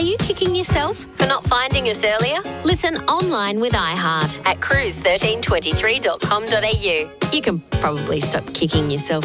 you kicking yourself for not finding us earlier? Listen online with iHeart at cruise1323.com.au. You can probably stop kicking yourself